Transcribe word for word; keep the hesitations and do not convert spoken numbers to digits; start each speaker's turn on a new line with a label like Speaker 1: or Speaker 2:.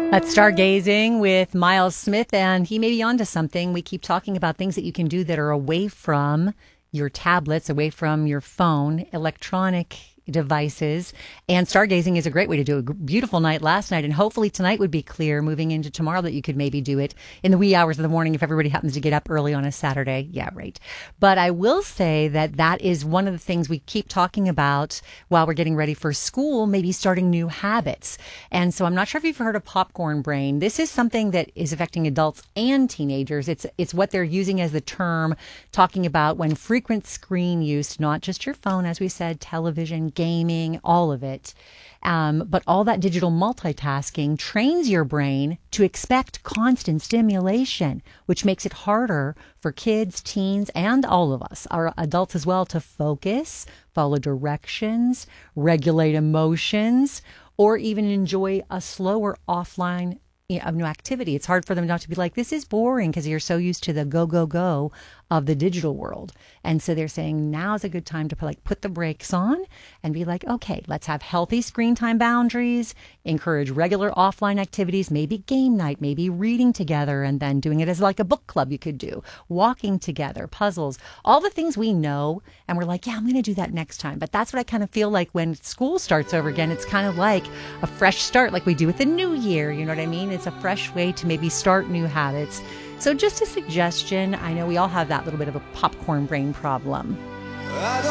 Speaker 1: That's Stargazing with Miles Smith, and he may be onto something. We keep talking about things that you can do that are away from your tablets, away from your phone, electronic devices. And stargazing is a great way to do a beautiful night last night. And hopefully tonight would be clear moving into tomorrow that you could maybe do it in the wee hours of the morning if everybody happens to get up early on a Saturday. Yeah, right. But I will say that that is one of the things we keep talking about while we're getting ready for school, maybe starting new habits. And so I'm not sure if you've heard of popcorn brain. This is something that is affecting adults and teenagers. It's, it's what they're using as the term, talking about when frequent screen use, not just your phone, as we said, television, gaming, all of it. Um, but all that digital multitasking trains your brain to expect constant stimulation, which makes it harder for kids, teens, and all of us, our adults as well, to focus, follow directions, regulate emotions, or even enjoy a slower offline of new activity. It's hard for them not to be like, this is boring, because you're so used to the go, go, go of the digital world. And so they're saying now's a good time to put, like put the brakes on and be like, okay, let's have healthy screen time boundaries, encourage regular offline activities, maybe game night, maybe reading together, and then doing it as like a book club you could do, walking together, puzzles, all the things we know. And we're like, yeah, I'm going to do that next time. But that's what I kind of feel like when school starts over again. It's kind of like a fresh start, like we do with the new year. You know what I mean? It's a fresh way to maybe start new habits. So just a suggestion. I know we all have that little bit of a popcorn brain problem.